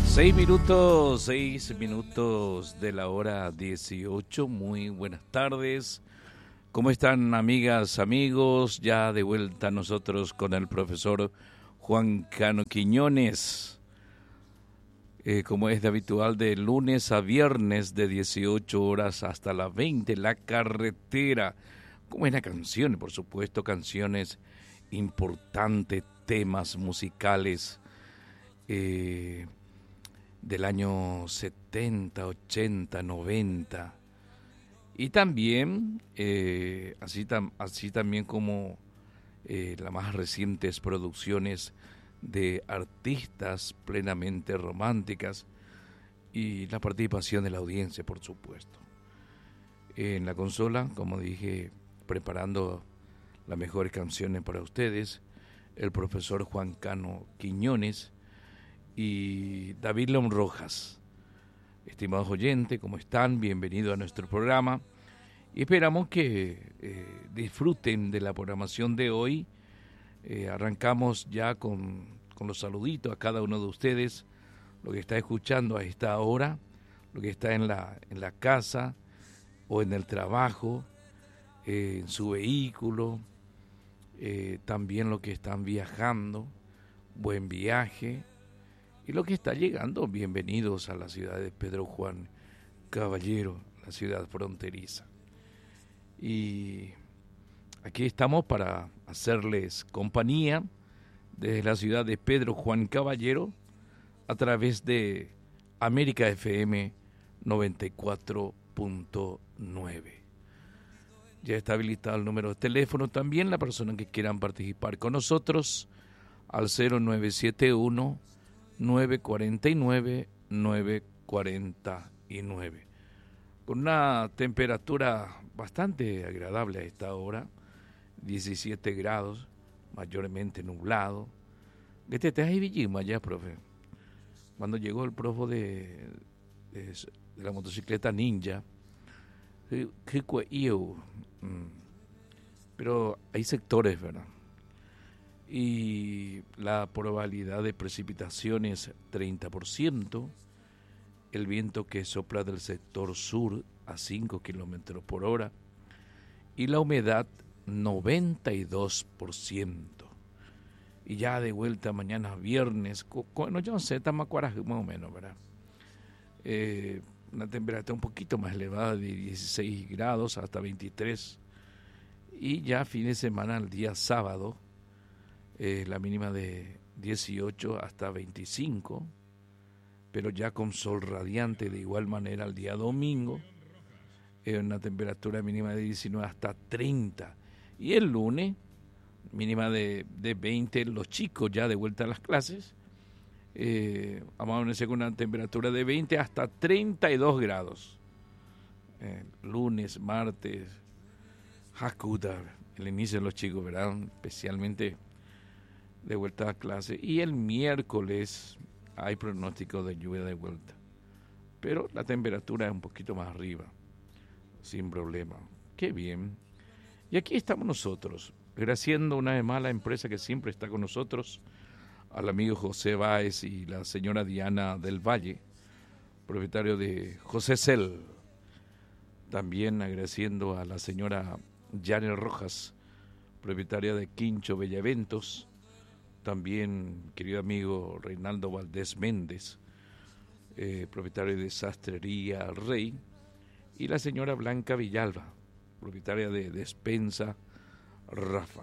Seis minutos de la hora 18. Muy buenas tardes. ¿Cómo están, amigas, amigos? Ya de vuelta nosotros con el profesor Juan Cano Quiñones. Como es de habitual, de lunes a viernes de 18 horas hasta las 20, La Carretera. Como es la canción, por supuesto, canciones importantes, temas musicales del año 70, 80, 90. Y también, así también como las más recientes producciones de artistas plenamente románticas y la participación de la audiencia, por supuesto. En la consola, como dije, preparando las mejores canciones para ustedes, el profesor Juan Cano Quiñones y David León Rojas. Estimados oyentes, ¿cómo están? Bienvenidos a nuestro programa y esperamos que disfruten de la programación de hoy. Arrancamos ya con los saluditos a cada uno de ustedes, lo que está escuchando a esta hora, lo que está en la casa o en el trabajo, en su vehículo, también lo que están viajando, buen viaje. Y lo que está llegando, bienvenidos a la ciudad de Pedro Juan Caballero, la ciudad fronteriza. Y aquí estamos para hacerles compañía desde la ciudad de Pedro Juan Caballero a través de América FM 94.9. Ya está habilitado el número de teléfono también, la persona que quieran participar con nosotros al 0971 949-949, con una temperatura bastante agradable a esta hora, 17 grados, mayormente nublado. ¿Qué te has visto ya, profe? Cuando llegó el profe de la motocicleta Ninja, pero hay sectores, ¿verdad? Y la probabilidad de precipitaciones 30%, el viento que sopla del sector sur a 5 kilómetros por hora y la humedad 92%. Y ya de vuelta mañana viernes, no, yo no sé, está más o menos, ¿verdad? Una temperatura un poquito más elevada de 16 grados hasta 23. Y ya fin de semana, el día sábado, la mínima de 18 hasta 25, pero ya con sol radiante. De igual manera el día domingo, una temperatura mínima de 19 hasta 30. Y el lunes, mínima de 20, los chicos ya de vuelta a las clases, vamos a amanecer con una temperatura de 20 hasta 32 grados. Lunes, martes, Hakuta, el inicio de los chicos, ¿verdad? Especialmente de vuelta a clase, y el miércoles hay pronóstico de lluvia de vuelta, pero la temperatura es un poquito más arriba, sin problema. Qué bien. Y aquí estamos nosotros, agradeciendo una vez más a la empresa que siempre está con nosotros, al amigo José Báez y la señora Diana del Valle, propietario de José Cel. También agradeciendo a la señora Janet Rojas, propietaria de Quincho Bella Eventos. También, querido amigo Reinaldo Valdés Méndez, propietario de Sastrería Rey, y la señora Blanca Villalba, propietaria de Despensa Rafa.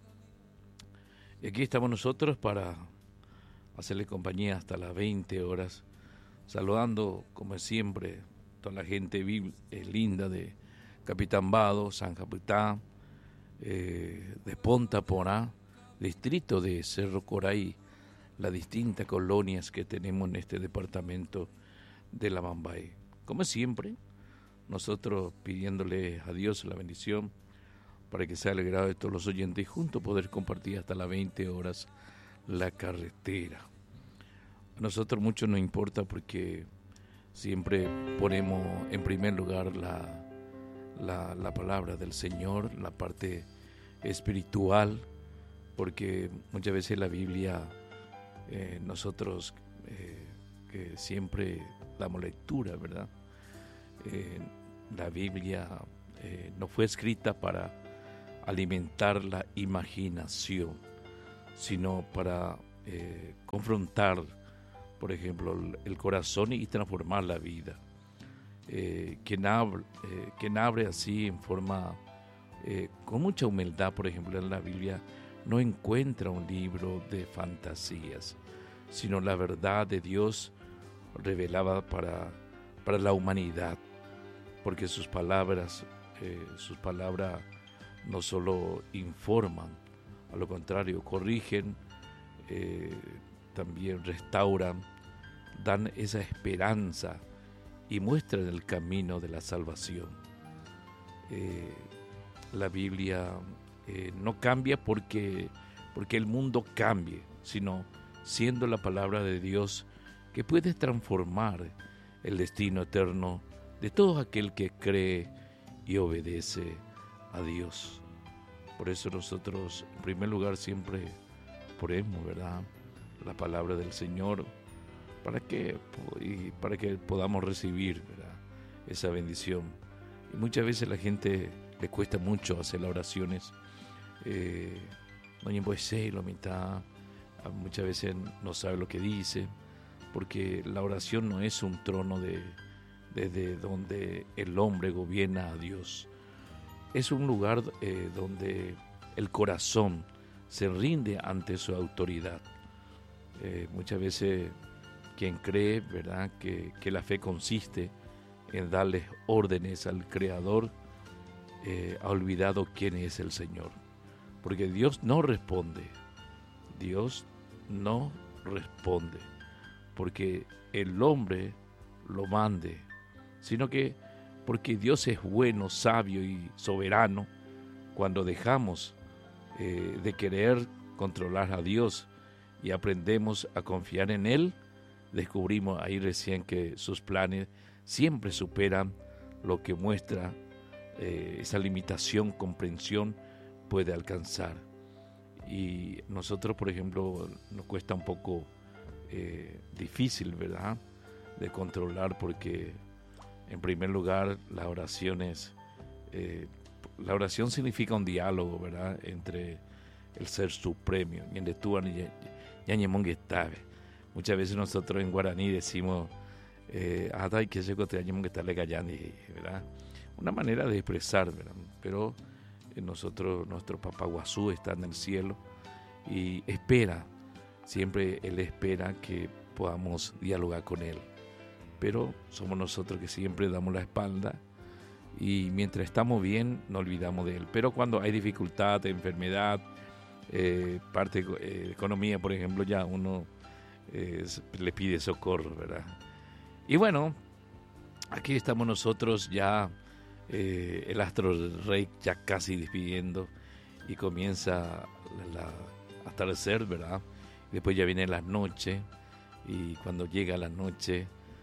Y aquí estamos nosotros para hacerle compañía hasta las 20 horas, saludando, como siempre, toda la gente linda de Capitán Vado, San Capitán, de Ponta Porá, distrito de Cerro Coray, las distintas colonias que tenemos en este departamento de la Mambay. Como siempre, nosotros pidiéndole a Dios la bendición para que sea el agrado de todos los oyentes y juntos poder compartir hasta las 20 horas la carretera. A nosotros mucho nos importa porque siempre ponemos en primer lugar la palabra del Señor, la parte espiritual, porque muchas veces la Biblia nosotros que siempre damos lectura, ¿verdad? La Biblia no fue escrita para alimentar la imaginación, sino para confrontar, por ejemplo, el corazón y transformar la vida. Quien abre así en forma, con mucha humildad, por ejemplo, en la Biblia, no encuentra un libro de fantasías, sino la verdad de Dios revelada para la humanidad, porque sus palabras no solo informan, a lo contrario, corrigen, también restauran, dan esa esperanza y muestran el camino de la salvación. La Biblia no cambia porque el mundo cambie, sino siendo la palabra de Dios que puede transformar el destino eterno de todo aquel que cree y obedece a Dios. Por eso nosotros, en primer lugar, siempre ponemos, ¿verdad?, la palabra del Señor para que podamos recibir, ¿verdad?, esa bendición. Y muchas veces a la gente le cuesta mucho hacer las oraciones. Muchas veces no sabe lo que dice, porque la oración no es un trono desde donde el hombre gobierna a Dios. Es un lugar donde el corazón se rinde ante su autoridad. Muchas veces quien cree, ¿verdad?, que la fe consiste en darles órdenes al Creador, ha olvidado quién es el Señor. Porque Dios no responde. Dios no responde porque el hombre lo mande, sino que porque Dios es bueno, sabio y soberano. Cuando dejamos de querer controlar a Dios y aprendemos a confiar en Él, descubrimos ahí recién que sus planes siempre superan lo que muestra esa limitación, comprensión puede alcanzar. Y nosotros, por ejemplo, nos cuesta un poco difícil, ¿verdad?, de controlar, porque en primer lugar la oración significa un diálogo, ¿verdad?, entre el Ser Supremo. Muchas veces nosotros en guaraní decimos ¿verdad?, una manera de expresar, ¿verdad? Pero nuestro Papá Guazú está en el cielo y siempre Él espera que podamos dialogar con Él. Pero somos nosotros que siempre damos la espalda y mientras estamos bien no olvidamos de Él. Pero cuando hay dificultad, enfermedad, parte de economía, por ejemplo, ya uno le pide socorro, ¿verdad? Y bueno, aquí estamos nosotros ya, el astro rey ya casi despidiendo y comienza atardecer, ¿verdad? Después ya viene la noche y cuando llega la noche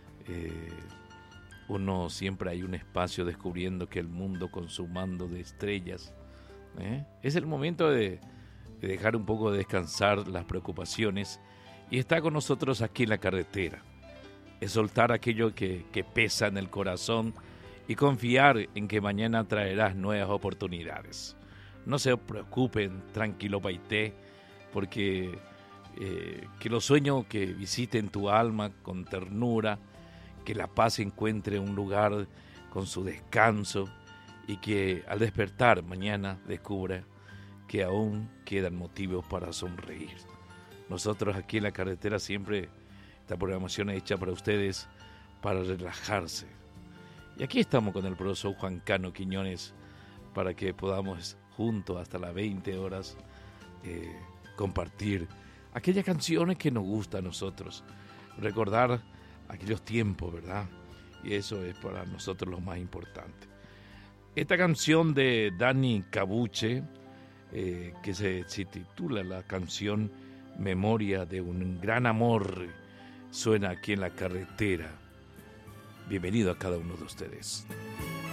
uno siempre hay un espacio descubriendo que el mundo con su mando de estrellas, es el momento de dejar un poco de descansar las preocupaciones y está con nosotros aquí en la carretera. Es soltar aquello que pesa en el corazón y confiar en que mañana traerás nuevas oportunidades. No se preocupen, tranquilo paité, porque que los sueños que visiten tu alma con ternura, que la paz encuentre un lugar con su descanso y que al despertar mañana descubra que aún quedan motivos para sonreír. Nosotros aquí en la carretera siempre, esta programación es hecha para ustedes, para relajarse. Y aquí estamos con el profesor Juan Cano Quiñones para que podamos juntos hasta las 20 horas compartir aquellas canciones que nos gustan a nosotros, recordar aquellos tiempos, ¿verdad? Y eso es para nosotros lo más importante. Esta canción de Dani Cabuche, que se titula la canción Memoria de un gran amor, suena aquí en la carretera. Bienvenido a cada uno de ustedes.